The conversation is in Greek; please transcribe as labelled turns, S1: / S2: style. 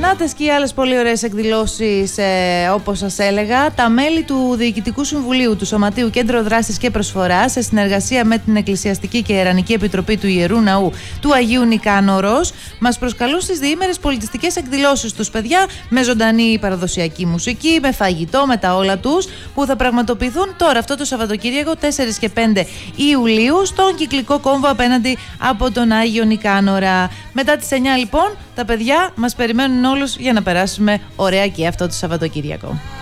S1: Σονάτες και οι άλλες πολύ ωραίες εκδηλώσεις, όπως σας έλεγα. Τα μέλη του Διοικητικού Συμβουλίου του Σωματείου Κέντρο Δράσης και Προσφοράς, σε συνεργασία με την Εκκλησιαστική και Ιερανική Επιτροπή του Ιερού Ναού του Αγίου Νικάνορος, μας προσκαλούν στις διήμερες πολιτιστικές εκδηλώσεις τους, παιδιά, με ζωντανή παραδοσιακή μουσική, με φαγητό, με τα όλα τους, που θα πραγματοποιηθούν τώρα αυτό το Σαββατοκύριακο 4 και 5 Ιουλίου στον Κυκλικό Κόμβο απέναντι από τον Άγιο Νικάνορα. Μετά τις 9 λοιπόν τα παιδιά μας περιμένουν όλους για να περάσουμε ωραία και αυτό το Σαββατοκύριακο.